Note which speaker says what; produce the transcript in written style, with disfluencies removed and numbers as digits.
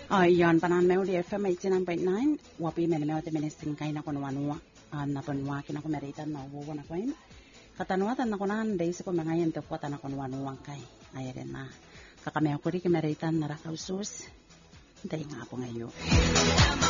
Speaker 1: Yon panan meu di FM 89.9 wapi mene meu te menesting kai na kono wanua na tonwa kina ko merita na wo na koin katanwa tan na konan dei se ko mangayen te kota na kono wanua kai ayere na kakamea ko ri ke merita na ra kausus dei ngapo ngayo